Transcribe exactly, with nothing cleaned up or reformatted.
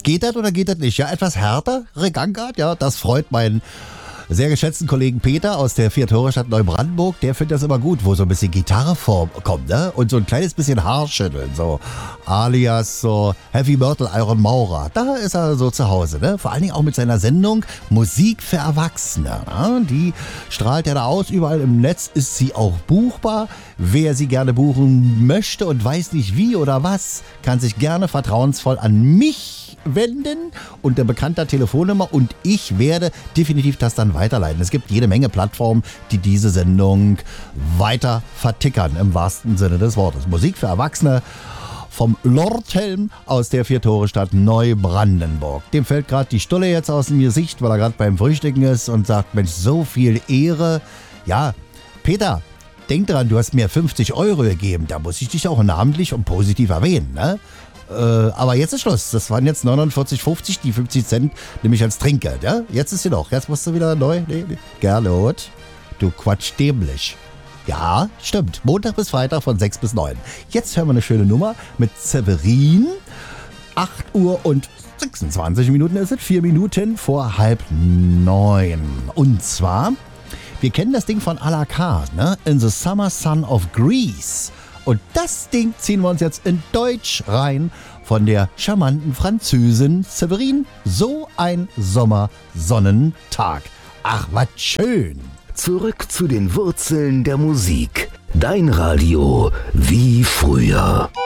Geht das oder geht das nicht? Ja, etwas härtere Gangart, ja, das freut meinen sehr geschätzten Kollegen Peter aus der Vier-Tore-Stadt Neubrandenburg. Der findet das immer gut, wo so ein bisschen Gitarre vorkommt, ne? Und so ein kleines bisschen Haarschütteln, so alias so Heavy Myrtle Iron Maurer. Da ist er so zu Hause, ne? Vor allen Dingen auch mit seiner Sendung Musik für Erwachsene. Ne? Die strahlt er da aus, überall im Netz ist sie auch buchbar. Wer sie gerne buchen möchte und weiß nicht wie oder was, kann sich gerne vertrauensvoll an mich wenden unter bekannter Telefonnummer und ich werde definitiv das dann weiterleiten. Es gibt jede Menge Plattformen, die diese Sendung weiter vertickern, im wahrsten Sinne des Wortes. Musik für Erwachsene vom Lord Helm aus der Vier-Tore-Stadt Neubrandenburg. Dem fällt gerade die Stulle jetzt aus dem Gesicht, weil er gerade beim Frühstücken ist und sagt, Mensch, so viel Ehre. Ja, Peter, denk dran, du hast mir fünfzig Euro gegeben. Da muss ich dich auch namentlich und positiv erwähnen, ne? Aber jetzt ist Schluss. Das waren jetzt neunundvierzig fünfzig, die fünfzig Cent nehme ich als Trinkgeld. Ja? Jetzt ist sie noch. Jetzt musst du wieder neu. Nee, nee. Gerlot, du Quatsch dämlich. Ja, stimmt. Montag bis Freitag von sechs bis neun. Jetzt hören wir eine schöne Nummer mit Severin. acht Uhr und sechsundzwanzig Minuten ist es. vier Minuten vor halb neun. Und zwar, wir kennen das Ding von à la carte, ne? In the Summer Sun of Greece. Und das Ding ziehen wir uns jetzt in Deutsch rein von der charmanten Französin Severin. So ein Sommersonnentag. Ach, was schön. Zurück zu den Wurzeln der Musik. Dein Radio wie früher.